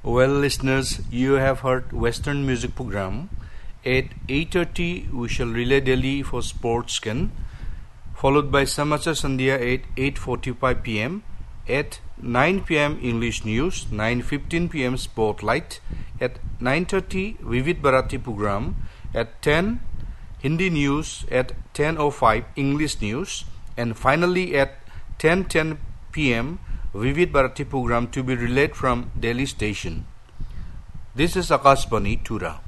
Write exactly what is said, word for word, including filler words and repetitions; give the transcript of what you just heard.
Well, listeners, you have heard Western music program. At eight thirty, we shall relay Delhi for sports scan, followed by Samachar Sandhya at eight forty-five p m At nine p m English news, nine fifteen p m Spotlight. At nine thirty, Vivid Bharati program. At ten, Hindi news. At ten oh five, English news. And finally at ten ten p m Vivid Bharati program to be relayed from Delhi station. This is Akashvani, Tura.